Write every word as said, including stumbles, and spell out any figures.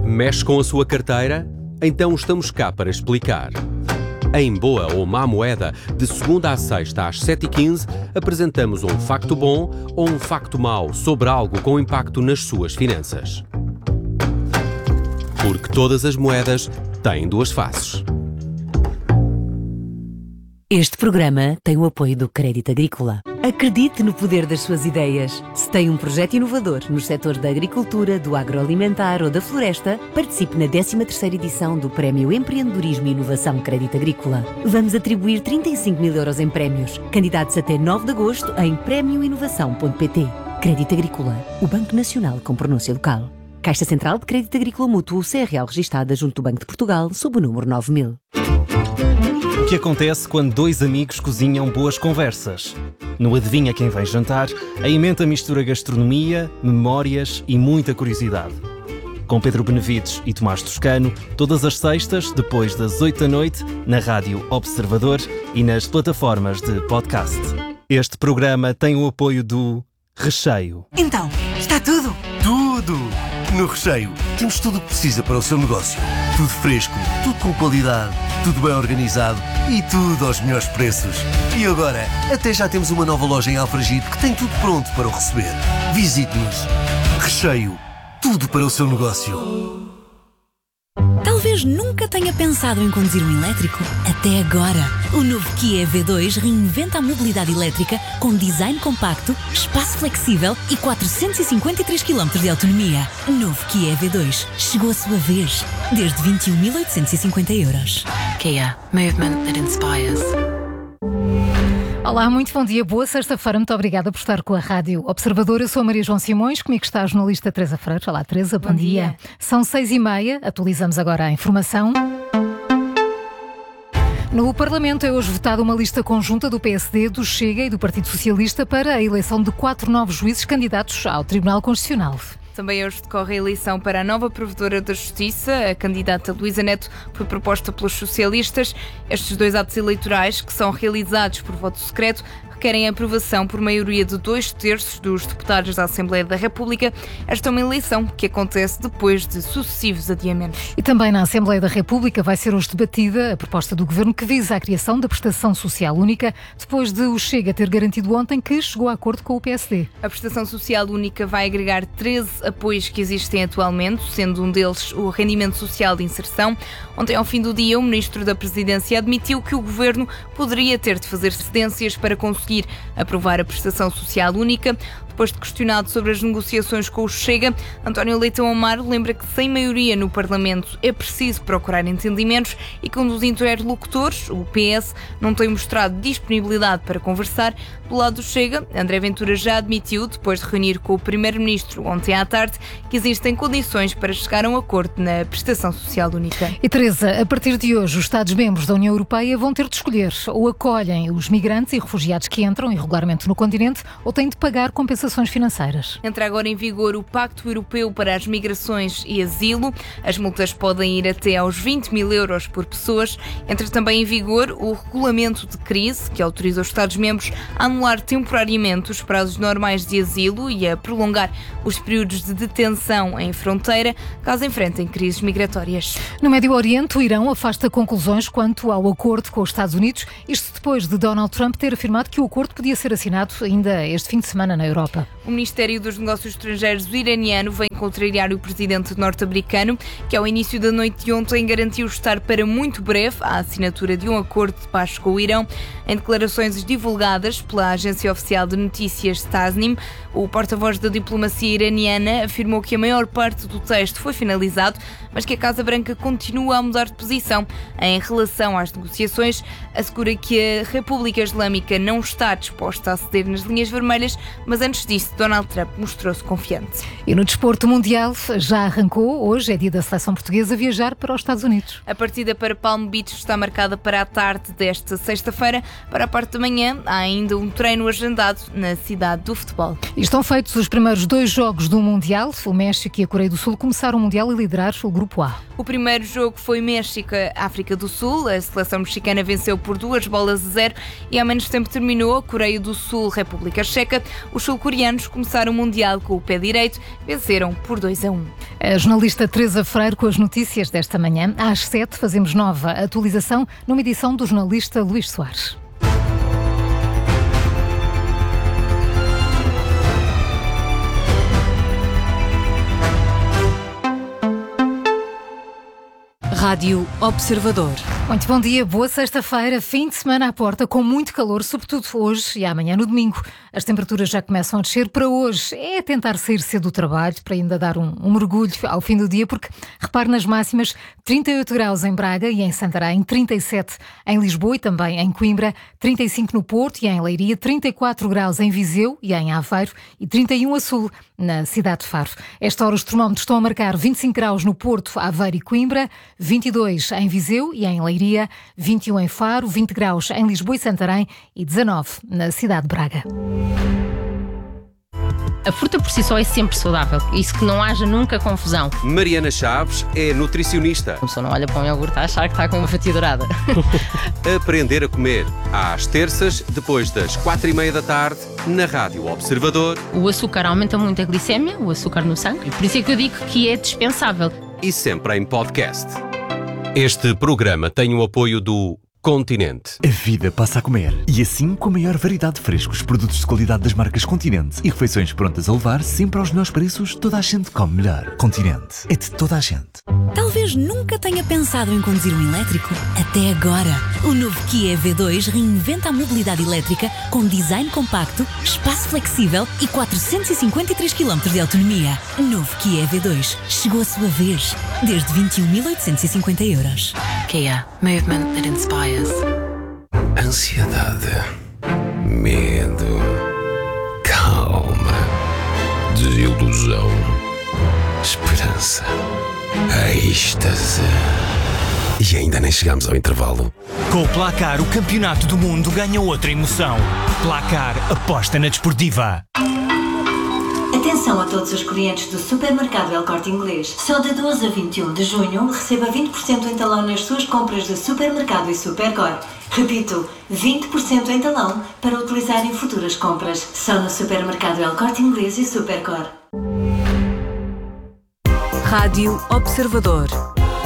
Mexe com a sua carteira? Então estamos cá para explicar. Em Boa ou Má Moeda, de segunda à sexta às sete e quinze, apresentamos um facto bom ou um facto mau sobre algo com impacto nas suas finanças. Porque todas as moedas têm duas faces. Este programa tem o apoio do Crédito Agrícola. Acredite no poder das suas ideias. Se tem um projeto inovador nos setores da agricultura, do agroalimentar ou da floresta, participe na décima terceira edição do Prémio Empreendedorismo e Inovação Crédito Agrícola. Vamos atribuir trinta e cinco mil euros em prémios. Candidatos até nove de agosto em prémio inovação ponto pt. Crédito Agrícola, o Banco Nacional com pronúncia local. Caixa Central de Crédito Agrícola Mútuo, C R L registada junto do Banco de Portugal, sob o número nove mil. O que acontece quando dois amigos cozinham boas conversas? No Adivinha Quem Vem Jantar, a emenda mistura gastronomia, memórias e muita curiosidade. Com Pedro Benevides e Tomás Toscano, todas as sextas, depois das oito da noite, na Rádio Observador e nas plataformas de podcast. Este programa tem o apoio do Recheio. Então, está tudo? Tudo! No Recheio, temos tudo o que precisa para o seu negócio. Tudo fresco, tudo com qualidade, tudo bem organizado e tudo aos melhores preços. E agora, até já temos uma nova loja em Alfragide que tem tudo pronto para o receber. Visite-nos. Recheio, tudo para o seu negócio. Talvez nunca tenha pensado em conduzir um elétrico. Até agora. O novo Kia E V dois reinventa a mobilidade elétrica com design compacto, espaço flexível e quatrocentos e cinquenta e três quilómetros de autonomia. Novo Kia E V dois. Chegou a sua vez. Desde vinte e um mil oitocentos e cinquenta euros. Kia. Movement that inspires. Olá, muito bom dia, boa sexta-feira, muito obrigada por estar com a Rádio Observador. Eu sou a Maria João Simões, comigo está a jornalista Teresa Freire. Olá, Teresa, bom, bom dia. dia. São seis e meia, atualizamos agora a informação. No Parlamento é hoje votada uma lista conjunta do P S D, do Chega e do Partido Socialista para a eleição de quatro novos juízes candidatos ao Tribunal Constitucional. Também hoje decorre a eleição para a nova Provedora da Justiça. A candidata Luísa Neto foi proposta pelos socialistas. Estes dois atos eleitorais, que são realizados por voto secreto, requerem a aprovação por maioria de dois terços dos deputados da Assembleia da República. Esta é uma eleição que acontece depois de sucessivos adiamentos. E também na Assembleia da República vai ser hoje debatida a proposta do Governo que visa a criação da Prestação Social Única, depois de o Chega ter garantido ontem que chegou a acordo com o P S D. A Prestação Social Única vai agregar treze apoios que existem atualmente, sendo um deles o Rendimento Social de Inserção. Ontem, ao fim do dia, o Ministro da Presidência admitiu que o Governo poderia ter de fazer cedências para conseguir aprovar a Prestação Social Única. Depois de questionado sobre as negociações com o Chega, António Leitão Amaro lembra que sem maioria no Parlamento é preciso procurar entendimentos e que um dos interlocutores, o P S, não tem mostrado disponibilidade para conversar. Do lado do Chega, André Ventura já admitiu, depois de reunir com o Primeiro-Ministro ontem à tarde, que existem condições para chegar a um acordo na Prestação Social Única. E Teresa, a partir de hoje os Estados-membros da União Europeia vão ter de escolher: ou acolhem os migrantes e refugiados que entram irregularmente no continente, ou têm de pagar compensações financeiras. Entra agora em vigor o Pacto Europeu para as Migrações e Asilo. As multas podem ir até aos vinte mil euros por pessoas. Entra também em vigor o Regulamento de Crise, que autoriza os Estados-membros a anular temporariamente os prazos normais de asilo e a prolongar os períodos de detenção em fronteira, caso enfrentem crises migratórias. No Médio Oriente, o Irão afasta conclusões quanto ao acordo com os Estados Unidos, isto depois de Donald Trump ter afirmado que o acordo podia ser assinado ainda este fim de semana na Europa. O Ministério dos Negócios Estrangeiros iraniano vem contrariar o presidente norte-americano, que ao início da noite de ontem garantiu estar para muito breve a assinatura de um acordo de paz com o Irão. Em declarações divulgadas pela agência oficial de notícias Tasnim, o porta-voz da diplomacia iraniana afirmou que a maior parte do texto foi finalizado, mas que a Casa Branca continua a mudar de posição em relação às negociações. Assegura que a República Islâmica não está disposta a ceder nas linhas vermelhas, mas antes disso, Donald Trump mostrou-se confiante. E no desporto mundial já arrancou. Hoje é dia da seleção portuguesa viajar para os Estados Unidos. A partida para Palm Beach está marcada para a tarde desta sexta-feira. Para a parte da manhã, há ainda um treino agendado na cidade do futebol. E estão feitos os primeiros dois jogos do Mundial. O México e a Coreia do Sul começaram o Mundial a liderar o Grupo A. O primeiro jogo foi México-África do Sul. A seleção mexicana venceu por duas bolas a zero e há menos tempo terminou a Coreia do Sul-República Checa. Os sul coreanos começaram o Mundial com o pé direito, venceram por dois a um. A jornalista Teresa Freire com as notícias desta manhã. Às sete fazemos nova atualização numa edição do jornalista Luís Soares. Rádio Observador. Muito bom dia, boa sexta-feira, fim de semana à porta, com muito calor, sobretudo hoje e amanhã no domingo. As temperaturas já começam a descer. Para hoje é tentar sair cedo do trabalho, para ainda dar um, um mergulho ao fim do dia, porque repare nas máximas, trinta e oito graus em Braga e em Santarém, trinta e sete em Lisboa e também em Coimbra, trinta e cinco no Porto e em Leiria, trinta e quatro graus em Viseu e em Aveiro e trinta e um a sul na cidade de Faro. Esta hora os termómetros estão a marcar vinte e cinco graus no Porto, Aveiro e Coimbra, vinte e dois em Viseu e em Leiria, vinte e um em Faro, vinte graus em Lisboa e Santarém e dezanove na cidade de Braga. A fruta por si só é sempre saudável, isso que não haja nunca confusão. Mariana Chaves é nutricionista. A pessoa não olha para um iogurte a achar que está com uma fatia dourada. Aprender a comer, às terças, depois das quatro e meia da tarde, na Rádio Observador. O açúcar aumenta muito a glicémia, o açúcar no sangue, por isso é que eu digo que é dispensável. E sempre em podcast. Este programa tem o apoio do Continente. A vida passa a comer. E assim, com a maior variedade de frescos, produtos de qualidade das marcas Continente e refeições prontas a levar, sempre aos melhores preços, toda a gente come melhor. Continente. É de toda a gente. Talvez nunca tenha pensado em conduzir um elétrico. Até agora. O novo Kia E V dois reinventa a mobilidade elétrica com design compacto, espaço flexível e quatrocentos e cinquenta e três quilómetros de autonomia. Novo Kia E V dois. Chegou a sua vez. Desde vinte e um mil oitocentos e cinquenta euros. Kia. Movement that inspires. Ansiedade, medo, calma, desilusão, esperança, êxtase. E ainda nem chegamos ao intervalo. Com o Placar, o campeonato do mundo ganha outra emoção. Placar, aposta na desportiva. Atenção a todos os clientes do Supermercado El Corte Inglês. Só de doze a vinte e um de junho receba vinte por cento em talão nas suas compras de Supermercado e Supercor. Repito, vinte por cento em talão para utilizar em futuras compras. Só no Supermercado El Corte Inglês e Supercor. Rádio Observador.